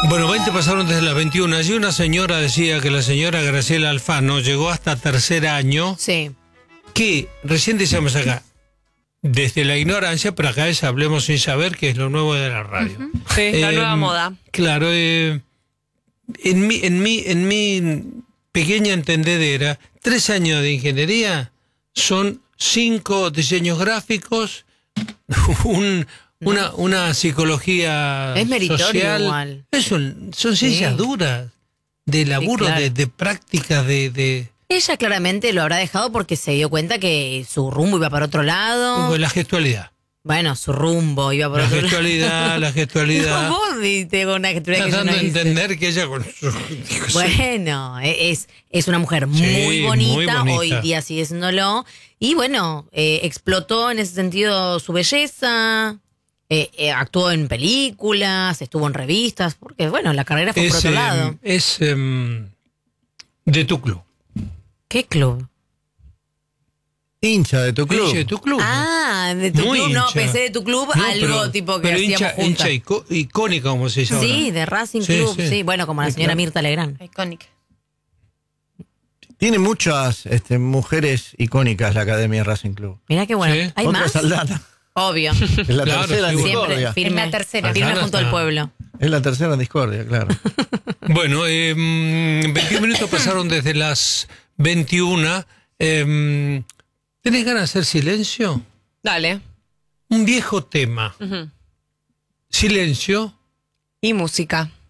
Bueno, 20 pasaron desde las 21. Allí una señora decía que la señora Graciela Alfano llegó hasta tercer año, Sí. que recién decíamos acá, desde la ignorancia, pero acá es hablemos sin saber, que es lo nuevo de la radio. Sí, la nueva moda. Claro, en mi pequeña entendedera, 3 años de ingeniería son 5 diseños gráficos, una psicología Es meritorio social. igual. Son ciencias duras, de laburo, claro. de prácticas, de Ella claramente lo habrá dejado porque se dio cuenta que su rumbo iba para otro lado. la gestualidad. Bueno, su rumbo iba para otro lado. La gestualidad. No, vos diste con una gestualidad que yo Tratando no de hice. entender que ella con su... Bueno, es una mujer Sí, muy bonita, muy bonita. hoy día sigue siéndolo. Y bueno, explotó en ese sentido su belleza, actuó en películas, estuvo en revistas, porque bueno, la carrera fue por otro lado. Es de tu club. ¿Qué club? Hincha de tu club. Hincha de tu club. Ah, de tu Muy club, no, hincha. pensé de tu club, No, algo pero- tipo que pero hacíamos juntas. hincha icónica, como se llama. Sí, de Racing Sí, Club, sí. sí, bueno, como la Sí, señora claro. Mirta Legrand. Icónica. Tiene muchas mujeres icónicas la Academia Racing Club. Mirá qué bueno. Sí. ¿Hay Otra más? es Aldana. Obvio. Es la Claro, tercera en sí, Siempre discordia. firme, Es la tercera. firme Aldana junto al está- pueblo. Es la tercera en discordia, claro. Bueno, 21 minutos pasaron desde las 21. ¿Tenés ganas de hacer silencio? Dale. Un viejo tema. Ujú. Silencio. Y música.